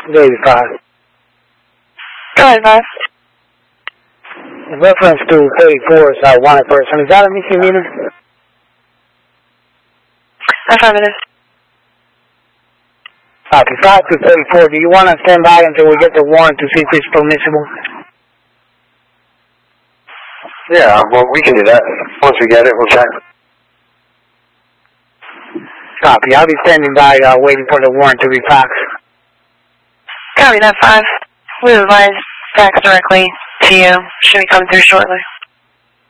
Baby 5. Go ahead, 5. In reference to 34, so I wanted person. Is that a misdemeanor? Affirmative. Copy. 5 to 34. Do you want to stand by until we get the warrant to see if it's permissible? Yeah, well, we can do that. Once we get it, we'll check. Copy. I'll be standing by waiting for the warrant to be faxed. Copy that, 5. We advise fax directly to you. Should be coming through shortly.